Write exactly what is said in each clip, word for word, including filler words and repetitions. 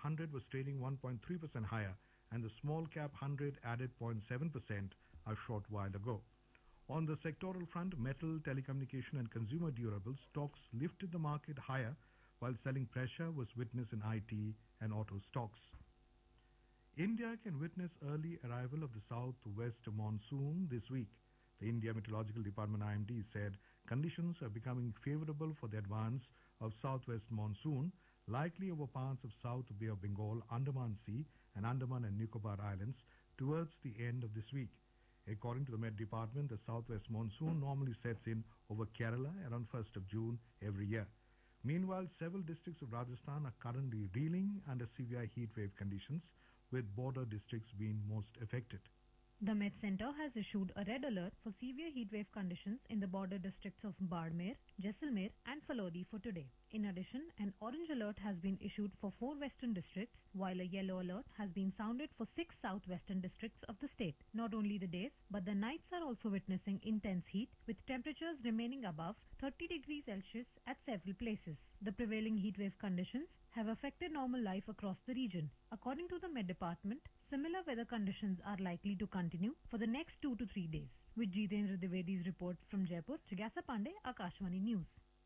hundred was trading one point three percent higher, and the small cap one hundred added zero point seven percent a short while ago. On the sectoral front, metal, telecommunication and consumer durables stocks lifted the market higher, while selling pressure was witnessed in I T and auto stocks. India can witness early arrival of the southwest monsoon this week. The India Meteorological Department I M D said conditions are becoming favorable for the advance of southwest monsoon, likely over parts of South Bay of Bengal, Andaman Sea and Andaman and Nicobar Islands towards the end of this week. According to the Met Department, the southwest monsoon normally sets in over Kerala around first of June every year. Meanwhile, several districts of Rajasthan are currently reeling under severe heat wave conditions, with border districts being most affected. The Met Centre has issued a red alert for severe heatwave conditions in the border districts of Bardmer, Jaisalmer and Falodi for today. In addition, an orange alert has been issued for four western districts, while a yellow alert has been sounded for six southwestern districts of the state. Not only the days, but the nights are also witnessing intense heat, with temperatures remaining above thirty degrees Celsius at several places. The prevailing heatwave conditions have affected normal life across the region. According to the Met Department, similar weather conditions are likely to continue for the next two to three days. With Jitendra Dwivedi's report from Jaipur, Jigyasa Pandey, Akashvani News.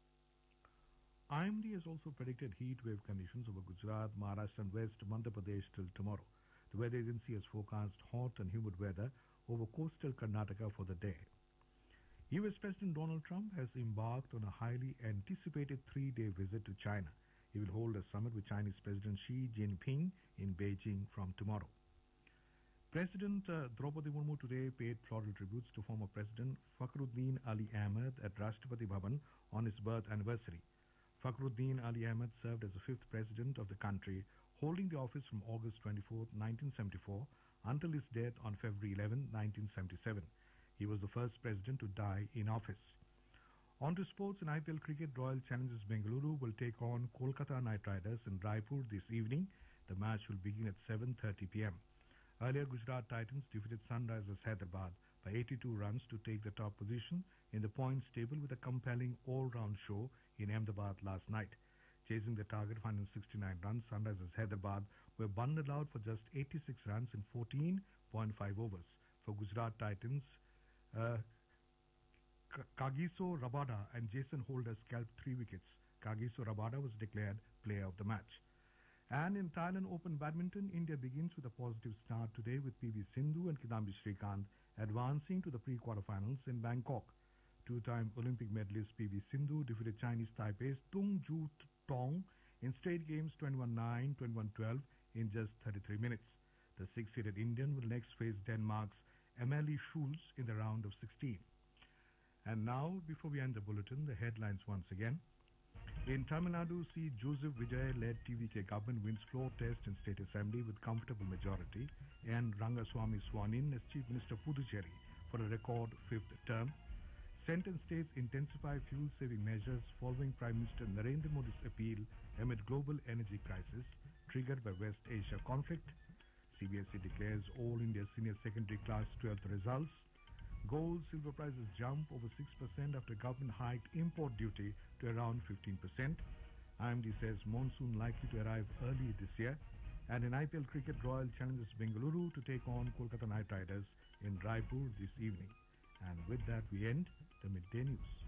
I M D has also predicted heat wave conditions over Gujarat, Maharashtra and West Madhya Pradesh till tomorrow. The weather agency has forecast hot and humid weather over coastal Karnataka for the day. U S President Donald Trump has embarked on a highly anticipated three-day visit to China. He will hold a summit with Chinese President Xi Jinping in Beijing from tomorrow. President uh, Draupadi Murmu today paid floral tributes to former President Fakhruddin Ali Ahmed at Rashtrapati Bhavan on his birth anniversary. Fakhruddin Ali Ahmed served as the fifth president of the country, holding the office from August twenty-fourth, nineteen seventy-four until his death on February eleventh, nineteen seventy-seven. He was the first president to die in office. On to sports. In I P L cricket, Royal Challengers Bengaluru will take on Kolkata Knight Riders in Raipur this evening. The match will begin at seven thirty p m Earlier, Gujarat Titans defeated Sunrisers Hyderabad by eighty-two runs to take the top position in the points table with a compelling all-round show in Ahmedabad last night. Chasing the target of one hundred sixty-nine runs, Sunrisers Hyderabad were bundled out for just eighty-six runs in fourteen point five overs. For Gujarat Titans, uh, Kagiso Rabada and Jason Holder scalped three wickets. Kagiso Rabada was declared player of the match. And in Thailand Open Badminton, India begins with a positive start today with P V Sindhu and Kidambi Srikanth advancing to the pre-quarterfinals in Bangkok. Two-time Olympic medalist P V Sindhu defeated Chinese Taipei's Tung Ju Tong in straight games twenty-one nine, twenty-one twelve in just thirty-three minutes. The six-seeded Indian will next face Denmark's Amalie Schulz in the round of sixteen. And now, before we end the bulletin, the headlines once again. In Tamil Nadu, C. Joseph Vijay-led T V K government wins floor test in State Assembly with comfortable majority, and Rangaswamy sworn in as Chief Minister of Puducherry for a record fifth term. Centre states intensify fuel-saving measures following Prime Minister Narendra Modi's appeal amid global energy crisis triggered by West Asia conflict. C B S E declares all India Senior Secondary Class twelfth results. Gold, silver prices jump over six percent after government hiked import duty to around fifteen percent. I M D says monsoon likely to arrive early this year. And in I P L cricket, Royal Challengers Bengaluru to take on Kolkata Knight Riders in Raipur this evening. And with that, we end the midday news.